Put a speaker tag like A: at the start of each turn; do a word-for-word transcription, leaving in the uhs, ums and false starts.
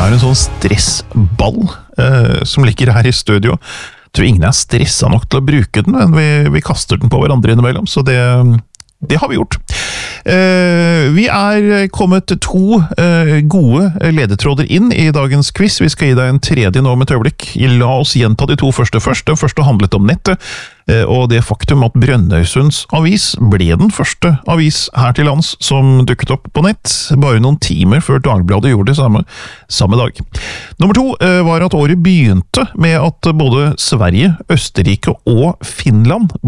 A: har en sånn stressball eh, som ligger her i studio. Jeg tror ingen er stresset nok til å bruke den, men vi, vi kaster den på hverandre innimellom, så det, det har vi gjort. Eh, vi er kommet to eh, gode ledetråder inn i dagens quiz. Vi skal gi deg en tredje nå med et øyeblikk. La oss gjenta de to første først. Den første handlet om nettet, og det faktum at Brønnøysunds avis ble den første avis her til lands som dukket opp på nett, bare noen timer før Dagbladet gjorde det samme, samme dag. Nummer to var at året begynte med at både Sverige, Østerrike og Finland